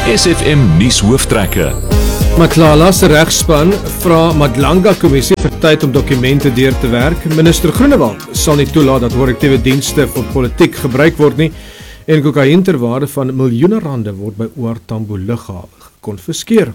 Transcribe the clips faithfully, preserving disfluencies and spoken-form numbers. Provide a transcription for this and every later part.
S F M nuus hooftrekke. Matlala se regspan vra Madlanga kommissie vir tyd om dokumente deur te werk. Minister Groenewald sal nie toelaat dat korrektiewe dienste vir politiek gebruik word nie en kokain ter waarde van miljoene rande word by O R Tambo lughawe gekonfiskeer.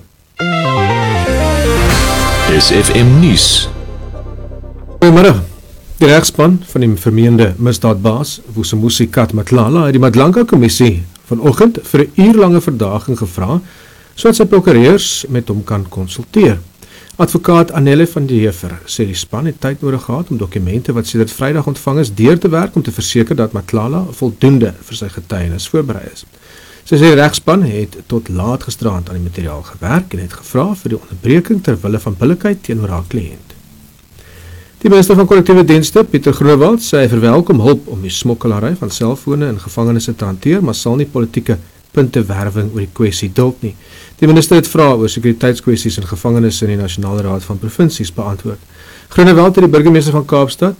S F M nuus. Goeiemiddag. Die regspan van die vermeende misdaadbaas Vusimusi Kat Matlala het die Madlanga kommissie vanoggend vir 'n uurlange verdaging gevra sodat sy prokureurs met hom kan konsulteer. Advokaat Anelle van die Heever sê die span het tyd nodig gehad om dokumente wat sedert Vrydag ontvang is deur te werk om te verseker dat Matlala voldoende vir sy getuienis voorberei is. Sy sê die regspan het tot laat gisteraand aan die materiaal gewerk en het gevra vir die onderbreking ter wille van billikheid teenoor haar kliënt. Die minister van korrektiewe dienste, Pieter Groenewald, sê hy verwelkom hulp om die smokkelary van selfone in gevangenisse te hanteer, maar sal nie politieke puntewerwing oor die kwessie duld nie. Die minister het vrae oor sekuriteitskwessies in gevangenisse in die Nasionale Raad van Provinsies beantwoord. Groenewald het die burgemeester van Kaapstad,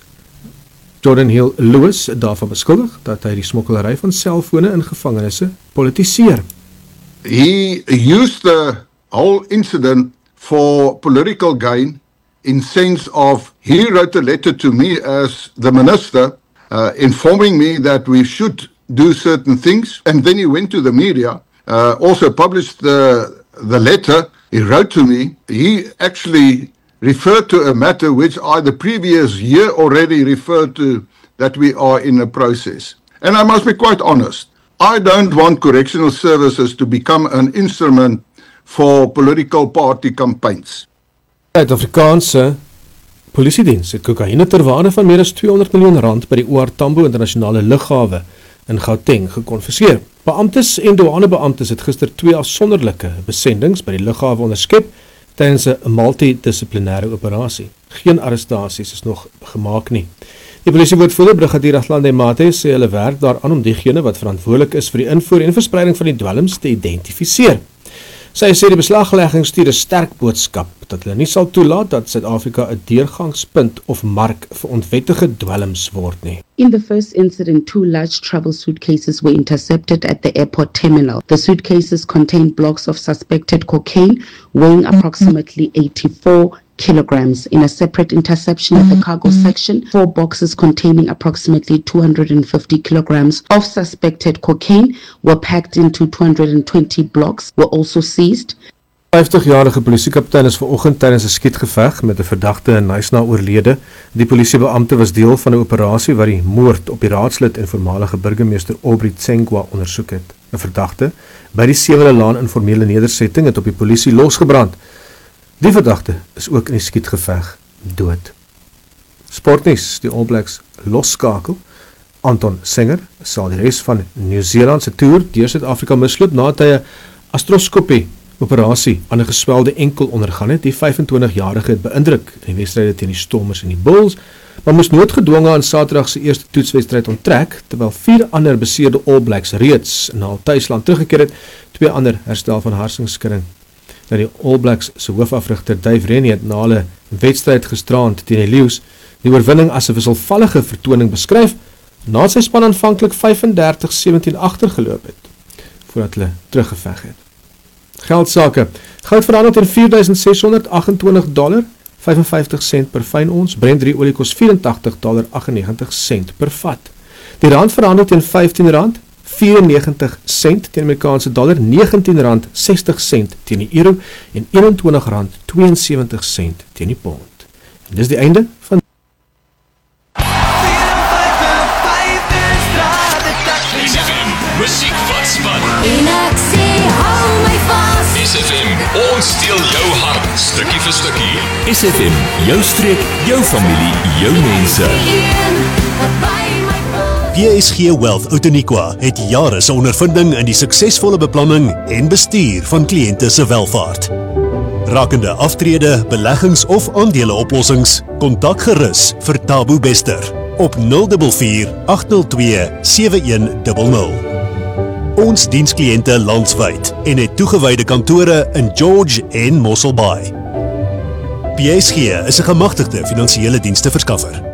Jordan Hill Lewis, daarvan beskuldig dat hy die smokkelary van selfone in gevangenisse politiseer. He used the whole incident for political gain in sense of he wrote a letter to me as the minister uh, informing me that we should do certain things, and then he went to the media, uh, also published the, the letter he wrote to me. He actually referred to a matter which I the previous year already referred to, that we are in a process. And I must be quite honest, I don't want correctional services to become an instrument for political party campaigns. Die Suid-Afrikaanse Polisiediens het kokaine ter waarde van meer as tweehonderd miljoen rand by die O R Tambo internasionale lughawe in Gauteng gekonfiskeer. Beamptes en douanebeamptes het gister twee afsonderlike besendings by die lughawe onderskep tydens 'n multidissiplinêre operasie. Geen arrestasies is nog gemaak nie. Die polisiewoordvoerder Brigadier Atlande Mate sê hulle werk daaraan om diegene wat verantwoordelik is vir die invoer en verspreiding van die dwelms te identifiseer. Sy sê die beslaglegging stuur 'n sterk boodskap dat hulle nie sal toelaat dat Suid-Afrika 'n deurgangspunt of mark vir onwettige dwelms word nie. In the first incident, two large travel suitcases were intercepted at the airport terminal. The suitcases contained blocks of suspected cocaine weighing approximately eighty-four kilograms. In a separate interception at the cargo section, four boxes containing approximately two hundred fifty kilograms of suspected cocaine were packed into two hundred twenty blocks, were also seized. vyftigjarige polisiekaptein is vanoggend tydens 'n skietgeveg met 'n verdagte in Nyasa oorlede. Die polisiebeampte was deel van 'n operasie wat die moord op die raadslid en voormalige burgemeester Aubrey Tsengwa ondersoek het. 'n Verdagte by die Sewele Laan informele nedersetting het op die polisie losgebrand. Die verdagte is ook in die skietgeveg dood. Sportnuus, die All Blacks losskakel. Anton Singer sal die res van Nieu-Seeland se toer deur Suid-Afrika misloop nadat hy 'n astroskopie operasie aan 'n geswelde enkel ondergaan het. Die vyfentwintigjarige het beïndruk in die wedstryde teen die Stormers en die Bulls, maar moes noodgedwonge aan Saterdag se eerste toetswedstryd onttrek, terwyl vier ander beseerde All Blacks reeds na hul tuisland teruggekeer het, twee ander herstel van harsingskudding. Nou die All Blacks se hoofafrigter Dave Rennie het na hulle wedstryd gisterand teen die Lions die oorwinning as 'n wisselvallige vertoning beskryf, nadat sy span aanvanklik vyfendertig sewentien agtergeloop het, voordat hulle teruggeveg het. Geldsake. Goud verhandel teen vier duisend ses honderd agt-en-twintig dollar, vyfenvyftig sent per fyn ons. Brent drie olie kos vyf agt dollar agt-en-negentig sent per vat. Die rand verhandel teen vyftien rand vyf-en-negentig sent teen Amerikaanse dollar, negentien rand sestig sent teen die euro en eenentwintig rand tweeënsewentig sent teen die pond. En dis die einde van Musiek wat span. En ek sê, hou my vas. S F M, ons steel jou hart, stukkie vir stukkie. S F M, jou streek, jou familie, jou mense. Een, wat by my pas. P S G Wealth Outeniqua het jare se ondervinding in die suksesvolle beplanning en bestuur van kliënte se welvaart. Rakende aftrede, beleggings of aandeleoplossings, kontak gerus vir Tabo Bester op nul vier vier agt nul twee sewe een nul nul. Ons diens kliënte landwyd en het toegewyde kantore in George en Mossel Bay. P S G is 'n gemagtigde finansiële diensteverskaffer.